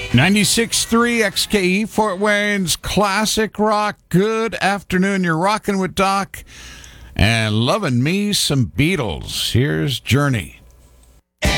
96.3 XKE, Fort Wayne's classic rock. Good afternoon. You're rocking with Doc and loving me some Beatles. Here's Journey.